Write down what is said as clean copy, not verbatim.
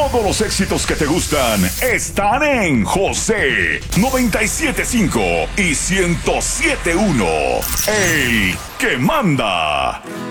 Todos los éxitos que te gustan están en José 97.5 y 107.1. El que manda.